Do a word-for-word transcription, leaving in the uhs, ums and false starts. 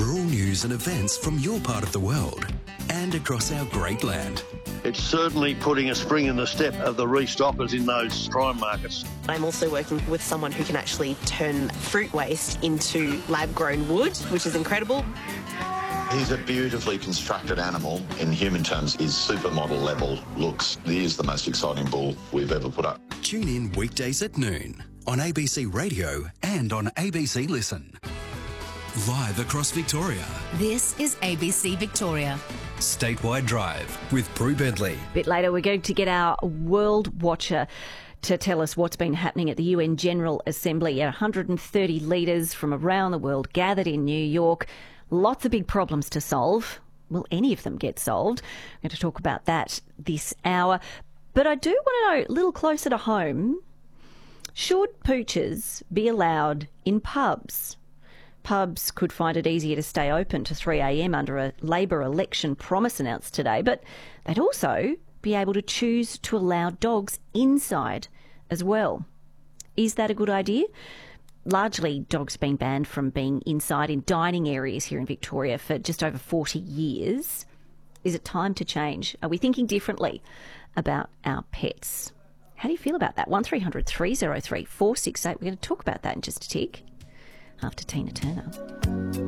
rural news and events from your part of the world and across our great land. It's certainly putting a spring in the step of the restockers in those prime markets. I'm also working with someone who can actually turn fruit waste into lab-grown wood, which is incredible. He's a beautifully constructed animal. In human terms, his supermodel level looks. He is the most exciting bull we've ever put up. Tune in weekdays at noon on A B C Radio and on A B C Listen. Live across Victoria. This is A B C Victoria. Statewide Drive with Prue Bentley. A bit later, we're going to get our World Watcher to tell us what's been happening at the U N General Assembly. one hundred thirty leaders from around the world gathered in New York. Lots of big problems to solve. Will any of them get solved? I'm going to talk about that this hour. But I do want to know, a little closer to home, should poochers be allowed in pubs? Pubs could find it easier to stay open to three a m under a Labor election promise announced today, but they'd also be able to choose to allow dogs inside as well. Is that a good idea? Largely, dogs have been banned from being inside in dining areas here in Victoria for just over forty years. Is it time to change? Are we thinking differently about our pets? How do you feel about that? one three hundred three oh three four six eight. We're going to talk about that in just a tick after Tina Turner.